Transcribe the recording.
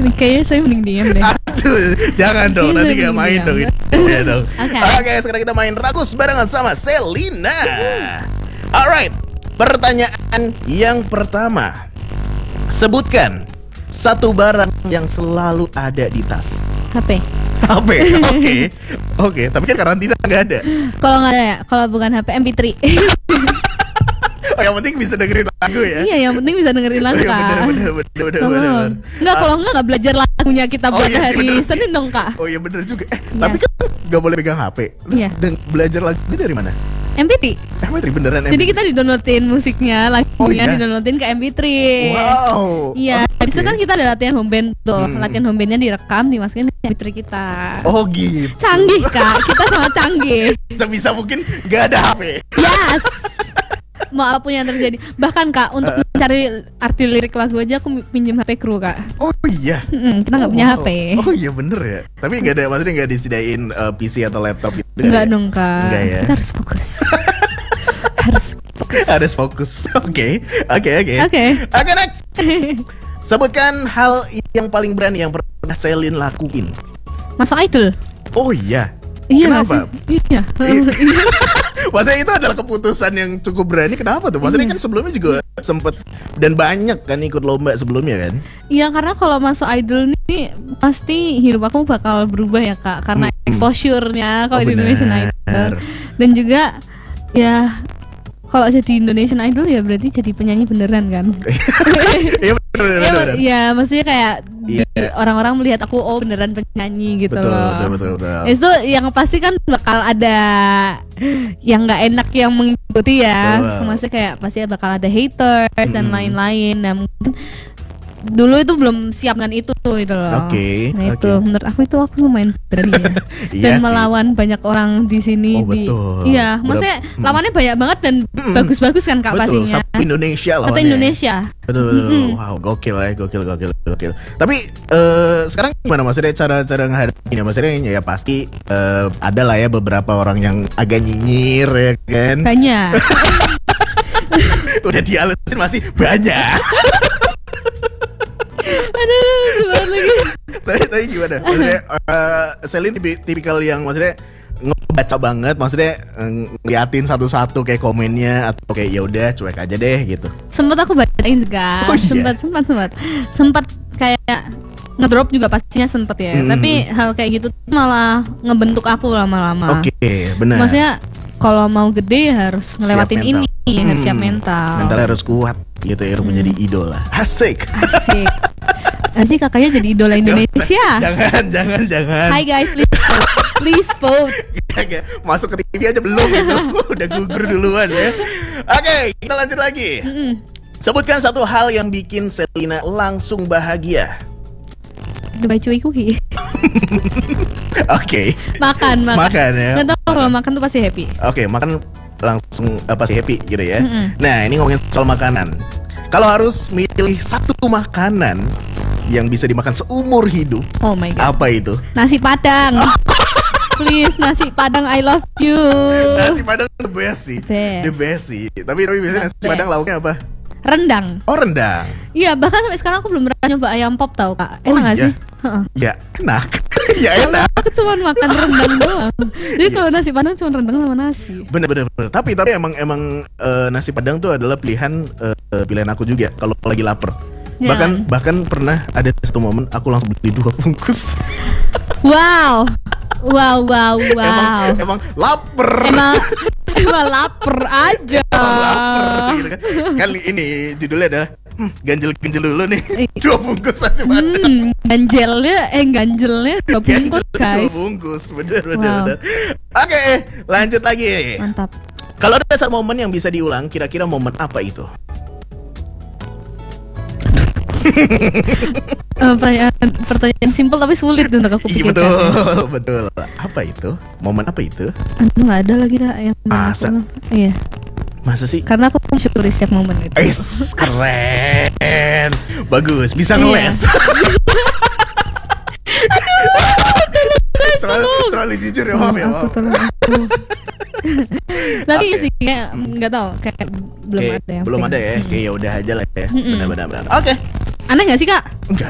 Kayaknya saya mending diam deh. Aduh, jangan dong, nanti gak main dong. Iya dong. Okay. Oke, sekarang kita main Rakus barengan sama Selina. Alright, pertanyaan yang pertama. Sebutkan satu barang yang selalu ada di tas. HP. HP, oke. Tapi kan karantina nggak ada. Kalau nggak ada ya, kalau bukan HP MP3. Oh, yang penting bisa dengerin lagu ya. Iya, yang penting bisa dengerin lagu, Oh, iya, Kak. bener. Enggak, kalau nggak belajar lagunya kita buat iya sih, hari bener sih. Senin dong, Kak. Oh iya bener juga. Tapi kan nggak boleh pegang HP. Terus Iya. belajar lagu dari mana? MP3. MP3 beneran MP3. Jadi kita di-downloadin musiknya, lagunya iya? di-downloadin ke MP3. Wow. Iya, habis itu Oke. kan kita ada latihan home band tuh. Latihan home bandnya direkam, dimasukin ke MP3 kita. Oh gitu. Canggih, Kak. Kita sangat canggih. Sebisa mungkin nggak ada HP. Yes. Mau apapun yang terjadi. Bahkan, Kak, untuk mencari arti lirik lagu aja aku pinjam HP kru, Kak. Oh iya. Kita nggak punya HP. Oh iya bener ya. Tapi nggak ada, maksudnya nggak disediain PC atau laptop gitu. Enggak dong, Kak. Enggak ya. Kita harus fokus. Harus fokus. Harus fokus. Oke. Oke. Oke, next. Sebutkan hal yang paling berani yang pernah Selin lakuin. Masuk idol. Oh iya. Iya nggak Kenapa? sih? Iya. Maksudnya itu adalah keputusan yang cukup berani. Kenapa tuh? Maksudnya kan sebelumnya juga sempet dan banyak kan ikut lomba sebelumnya kan? Iya, karena kalau masuk idol nih pasti hidup aku bakal berubah ya, Kak. Karena exposure-nya kalau Oh, di Indonesian benar. Idol. Dan juga ya kalau jadi Indonesian Idol ya berarti jadi penyanyi beneran kan? Iya bener. Ya maksudnya kayak Iya. orang-orang melihat aku beneran penyanyi gitu loh. Betul. Itu yang pasti kan bakal ada yang nggak enak yang mengikuti ya. Betul. Maksudnya kayak pasti bakal ada haters dan lain-lain. Nah mungkin dulu itu belum siap dengan itu gitu loh. Oke, Nah itu oke. menurut aku lumayan berani ya. Iya Dan sih. melawan banyak orang di sini. Oh, betul. Iya, maksudnya lawannya banyak banget dan bagus-bagus kan, Kak, Betul, pastinya. satu Indonesia Satu lawannya. Indonesia. Betul. Wow, gokil ya, gokil. Tapi sekarang gimana maksudnya cara menghadapinya? Maksudnya ya pasti ada lah ya beberapa orang yang agak nyinyir ya kan. Banyak. Udah dihalusin masih banyak. Aduh, sebentar lagi. Tapi gimana? Maksudnya Selin tipikal yang maksudnya ngebaca banget, maksudnya ngeliatin satu-satu kayak komennya atau kayak ya udah cuek aja deh gitu. Sempat aku bacain Kak. Oh, iya? Sempat kayak ngedrop juga pastinya sempet ya. Tapi hal kayak gitu tuh malah ngebentuk aku lama-lama. Oke, benar. Maksudnya kalau mau gede ya harus ngelewatin Siap mental. ini, harus siap mental. Mentalnya harus kuat gitu ya, menjadi idola. Asik. Asik. Nanti kakaknya jadi idola Indonesia. Jangan. Hai guys, please vote. Masuk ke TV aja belum itu. Udah gugur duluan ya. Oke, kita lanjut lagi. Sebutkan satu hal yang bikin Selina langsung bahagia. Dubai cuy cookie. Oke. Makan ya. Nggak tahu kalau makan tuh pasti happy. Oke, makan langsung pasti happy gitu ya. Nah, ini ngomongin soal makanan. Kalau harus milih satu makanan yang bisa dimakan seumur hidup, Oh my god. apa itu? Nasi Padang. Please, nasi Padang, I love you. Nasi Padang the best sih. Best. The best sih. Tapi biasanya nasi Best. Padang lauknya apa? Rendang. Oh, rendang. Iya, bahkan sampai sekarang aku belum pernah nyoba ayam pop tau, Kak. Oh, Enak nggak iya? sih? Heeh. Ya, enak. Ya enak. Aku cuma makan rendang doang. Jadi kalau nasi Padang cuma rendang sama nasi. Bener. Tapi emang nasi Padang tuh adalah pilihan aku juga kalau lagi lapar. Ya. Bahkan pernah ada satu momen aku langsung beli 2 bungkus. Wow. Emang lapar. Emang lapar aja. Lapar gitu kan. Kan ini judulnya adalah ganjel dulu nih. 2 bungkus nasi Padang. Ganjelnya 2 bungkus, guys. 2 bungkus, bener. Wow. Oke, lanjut lagi. Mantap. Kalau ada satu momen yang bisa diulang, kira-kira momen apa itu? Pertanyaan simpel tapi sulit untuk aku Iya pikirkan. betul. Apa itu? Momen apa itu? Aduh, nggak ada lagi Kak yang Masa? aku. Iya. Masa sih? Karena aku mensyukuri setiap momen itu. Keren. Bagus, bisa Iya. ngeles. terlalu jujur ya, maaf ya. Tolong aku. Tapi sih kayak nggak tahu, kayak belum Oke, ada yang belum ada ya. Kayak ya udah aja lah ya. Benar. Oke. Aneh nggak sih Kak? Enggak.